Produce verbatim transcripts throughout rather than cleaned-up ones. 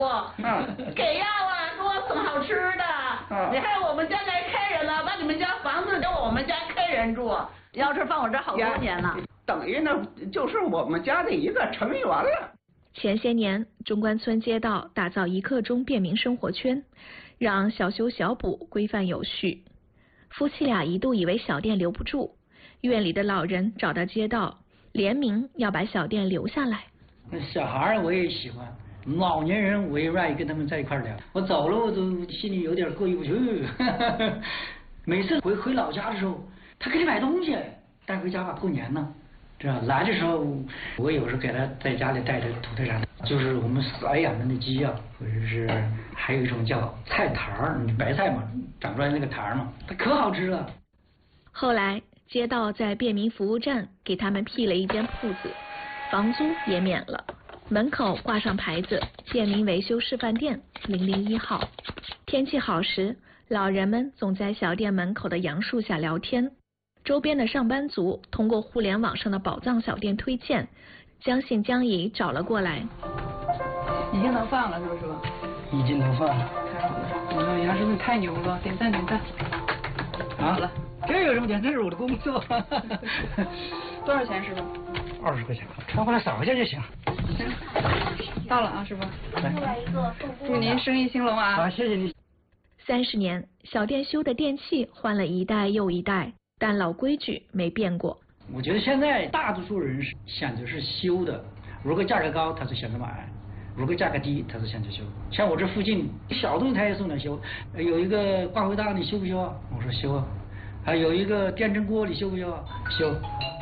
嗯，给药啊，给我送好吃的。嗯，你看我们家来客人了，把你们家房子给我们家客人住，要是放我这好多年了，等于呢就是我们家的一个成员了。 前些年，中关村街道打造一刻钟便民生活圈，让小修小补规范有序。夫妻俩一度以为小店留不住，院里的老人找到街道，联名要把小店留下来。 小孩我也喜欢。老年人我也愿意跟他们在一块聊，我走了我都心里有点过意不去。每次回回老家的时候，他给你买东西带回家吧，过年呢，是吧？来的时候我有时候给他在家里带着土特产，就是我们饲养的那鸡啊，或者是还有一种叫菜坛儿，白菜嘛，长出来那个坛儿嘛，它可好吃了。 后来街道在便民服务站给他们辟了一间铺子，房租也免了。门口挂上牌子，便民维修示范店零零一号。天气好时，老人们总在小店门口的杨树下聊天。周边的上班族通过互联网上的宝藏小店推荐，将信将疑找了过来。 已经能放了是不是吧？ 已经能放了。 太好了，我们杨师傅太牛了，点赞点赞。 好了，这有什么钱？这是我的工作。 多少钱师傅？ 二十块钱，穿回来扫一下就行。 行，到了啊，师傅。来，祝您生意兴隆啊！ 好，谢谢你。 三十年，小店修的电器换了一代又一代，但老规矩没变过。 我觉得现在大多数人选择是修的，如果价格高，他就选择买；如果价格低，他就选择修。像我这附近小东西他也送来修，有一个挂回大你修不修啊？我说修啊。还有一个电蒸锅你修不修啊？修。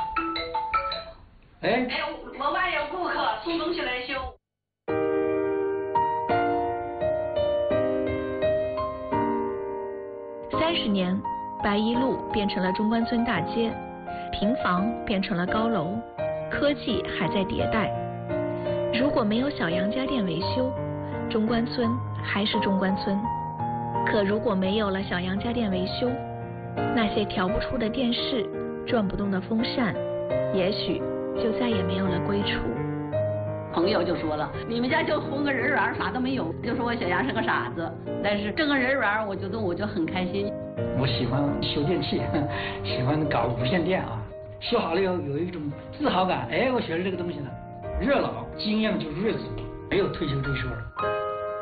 哎， 哎，我外有顾客送东西来修。 三十年，白一路变成了中关村大街，平房变成了高楼，科技还在迭代。如果没有小杨家电维修，中关村还是中关村。可如果没有了小杨家电维修，那些调不出的电视，转不动的风扇，也许就再也没有了归处。 朋友就说了，你们家就混个人缘，啥都没有，就说我小杨是个傻子。但是这个人缘，我觉得我就很开心。 我喜欢修电器，喜欢搞无线电啊，修好了以后有一种自豪感。哎，我学了这个东西呢，热闹经验就是日子，没有退休这说。